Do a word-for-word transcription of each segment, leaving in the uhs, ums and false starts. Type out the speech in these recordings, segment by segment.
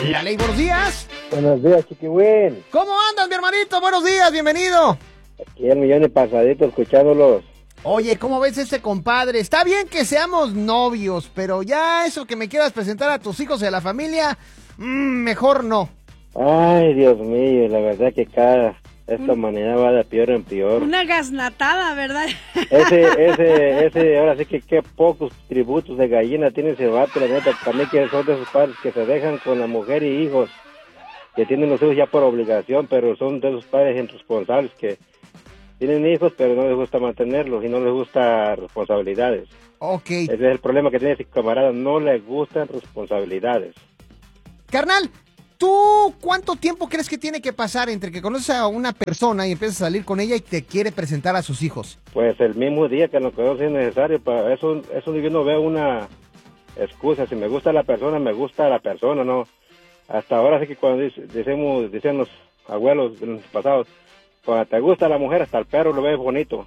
La Ley, buenos días. Buenos días, Chiquihuín. ¿Cómo andas, mi hermanito? Buenos días, bienvenido. Aquí el millón de pasaditos escuchándolos. Oye, ¿cómo ves este compadre? Está bien que seamos novios, pero ya eso que me quieras presentar a tus hijos y a la familia, mmm, mejor no. Ay, Dios mío, la verdad que cada... Esta humanidad va de peor en peor. Una gasnatada, ¿verdad? Ese, ese, ese, ahora sí que qué pocos tributos de gallina tiene ese vato, la neta. También que son de esos padres que se dejan con la mujer y hijos, que tienen los hijos ya por obligación, pero son de esos padres irresponsables que tienen hijos, pero no les gusta mantenerlos y no les gusta responsabilidades. Ok. Ese es el problema que tiene ese camarada, no le gustan responsabilidades. Carnal, ¿tú cuánto tiempo crees que tiene que pasar entre que conoces a una persona y empiezas a salir con ella y te quiere presentar a sus hijos? Pues el mismo día que lo conoce es necesario. Para eso, eso yo no veo una excusa. Si me gusta la persona, me gusta la persona, ¿no? Hasta ahora sí que cuando dice, decimos, dicen los abuelos de los pasados, cuando te gusta la mujer, hasta el perro lo ves bonito.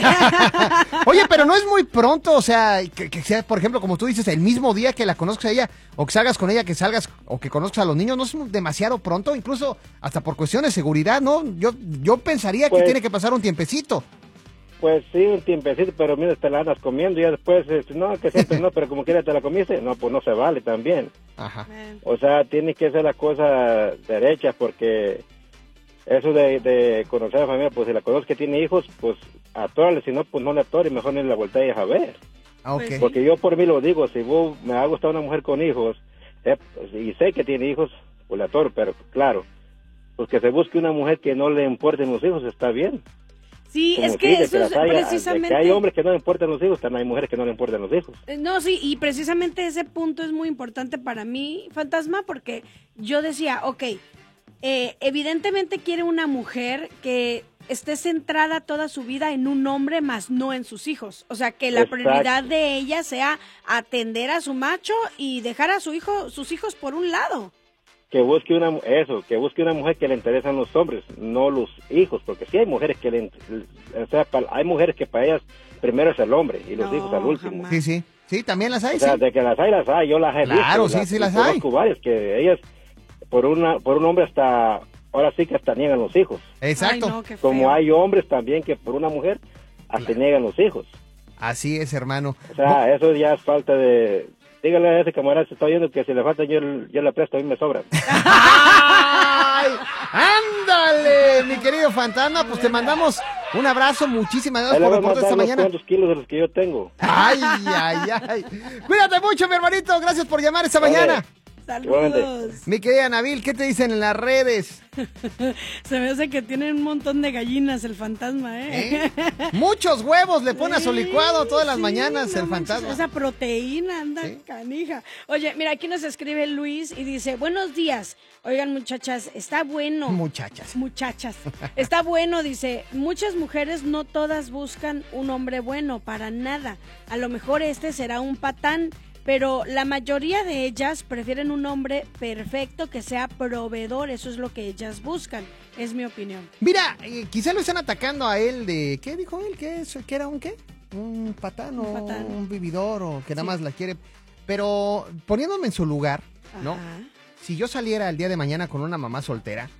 Oye, pero no es muy pronto, o sea, que, que sea, por ejemplo, como tú dices, el mismo día que la conozcas a ella, o que salgas con ella, que salgas, o que conozcas a los niños, ¿no es demasiado pronto? Incluso hasta por cuestiones de seguridad, ¿no? Yo, yo pensaría pues, que tiene que pasar un tiempecito. Pues sí, un tiempecito, pero mira, te la andas comiendo y ya después, no, que siempre no, pero como quiera te la comiste, no, pues no se vale también. Ajá. O sea, tiene que ser la cosa derecha, porque eso de, de conocer a la familia, pues si la conoces que tiene hijos, pues atórale, si no, pues no le atore, mejor ni la voltees a ver. Okay. Porque yo por mí lo digo, si vos, me ha gustado una mujer con hijos, eh, pues, y sé que tiene hijos, pues le atoro, pero claro, pues que se busque una mujer que no le importen los hijos, está bien. Sí, Como es que dice, eso que es haya, precisamente... que hay hombres que no le importan los hijos, también hay mujeres que no le importan los hijos. No, sí, y precisamente ese punto es muy importante para mí, Fantasma, porque yo decía, ok, eh, evidentemente quiere una mujer que esté centrada toda su vida en un hombre, más no en sus hijos. O sea, que la Exacto. prioridad de ella sea atender a su macho y dejar a su hijo, sus hijos por un lado. Que busque una eso, que busque una mujer que le interesan los hombres, no los hijos, porque sí hay mujeres que le, o sea, hay mujeres que para ellas primero es el hombre y los No, hijos al último. jamás. Sí, sí, sí, también las hay, O sea, sí. de que las hay, las hay, yo las he Claro, visto. sí, sí las conozco hay. varias que ellas, por una por un hombre hasta, ahora sí que hasta niegan los hijos. Exacto. Ay, no, qué Como feo. hay hombres también que por una mujer hasta Claro. niegan los hijos. Así es, hermano. O sea, eso ya es falta de... Dígale a ese camarada, se está oyendo que si le falta yo, yo le presto, a mí me sobra. ¡Ay! ¡Ándale, mi querido Fantasma! Pues te mandamos un abrazo, muchísimas Ahí gracias le por voy a el reporte esta mandar unos mañana. cuantos kilos de los que yo tengo. ¡Ay, ay, ay! Cuídate mucho, mi hermanito. Gracias por llamar esta Vale. mañana. Saludos. Mi querida Nabil, ¿qué te dicen en las redes? Se me hace que tienen un montón de gallinas el fantasma, ¿eh? ¿Eh? Muchos huevos le pone a su Sí, licuado todas las sí, mañanas no el manches, fantasma. Esa proteína anda ¿Sí? canija. Oye, mira, aquí nos escribe Luis y dice, buenos días. Oigan, muchachas, está bueno. Muchachas. Muchachas. Está bueno, dice, muchas mujeres no todas buscan un hombre bueno, para nada. A lo mejor este será un patán, pero la mayoría de ellas prefieren un hombre perfecto que sea proveedor, eso es lo que ellas buscan, es mi opinión. Mira, eh, quizá lo están atacando a él de... ¿Qué dijo él? ¿Qué es? ¿Qué era un qué? Un patán o Un patán. un vividor o que nada Sí. más la quiere... Pero poniéndome en su lugar, ¿no? Ajá. Si yo saliera el día de mañana con una mamá soltera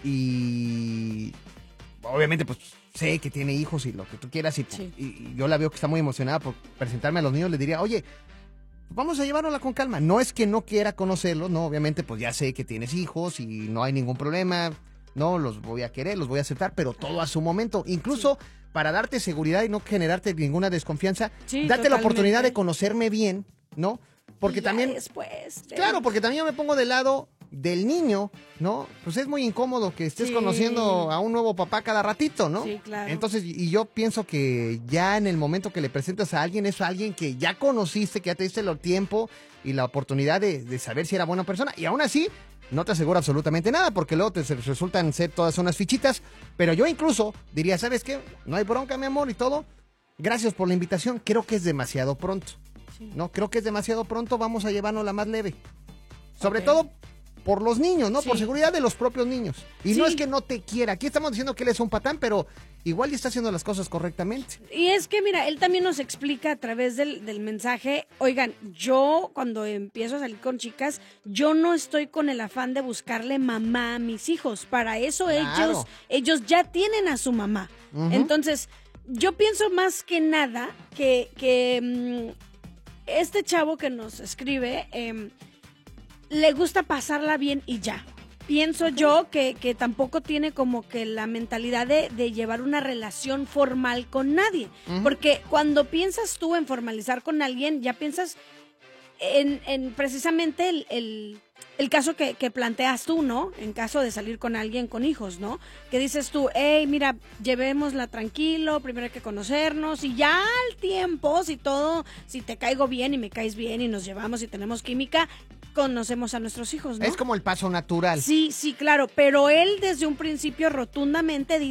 y... Obviamente, pues, sé que tiene hijos y lo que tú quieras y, Sí. y- y yo la veo que está muy emocionada por presentarme a los niños, le diría, oye, vamos a llevárnosla con calma. No es que no quiera conocerlos, no, obviamente, pues ya sé que tienes hijos y no hay ningún problema, no, los voy a querer, los voy a aceptar, pero todo a su momento. Incluso sí. Para darte seguridad y no generarte ninguna desconfianza, Sí, date totalmente. la oportunidad de conocerme bien, ¿no? Porque Y ya también... después, Claro, porque también yo me pongo del lado del niño, ¿no? Pues es muy incómodo que estés Sí. conociendo a un nuevo papá cada ratito, ¿no? Sí, claro. Entonces, y yo pienso que ya en el momento que le presentas a alguien, es a alguien que ya conociste, que ya te diste el tiempo y la oportunidad de, de saber si era buena persona. Y aún así, no te aseguro absolutamente nada, porque luego te resultan ser todas unas fichitas. Pero yo incluso diría, ¿sabes qué? No hay bronca, mi amor, y todo. Gracias por la invitación. Creo que es demasiado pronto. Sí. No, creo que es demasiado pronto. Vamos a llevarnos la más leve. Sobre Ok. todo por los niños, ¿no? Sí. Por seguridad de los propios niños. Y Sí. no es que no te quiera. Aquí estamos diciendo que él es un patán, pero igual ya está haciendo las cosas correctamente. Y es que, mira, él también nos explica a través del, del mensaje, oigan, yo cuando empiezo a salir con chicas, yo no estoy con el afán de buscarle mamá a mis hijos. Para eso Claro. ellos, ellos ya tienen a su mamá. Ujú. Entonces, yo pienso más que nada que, que mm, este chavo que nos escribe em, le gusta pasarla bien y ya. Pienso yo que, que tampoco tiene como que la mentalidad de, de llevar una relación formal con nadie. Ujú. Porque cuando piensas tú en formalizar con alguien, ya piensas en, en precisamente el, el, el caso que, que planteas tú, ¿no? En caso de salir con alguien con hijos, ¿no? Que dices tú, hey, mira, llevémosla tranquilo, primero hay que conocernos y ya al tiempo, si todo, si te caigo bien y me caes bien y nos llevamos y tenemos química, conocemos a nuestros hijos, ¿no? Es como el paso natural. Sí, sí, claro, pero él desde un principio rotundamente dice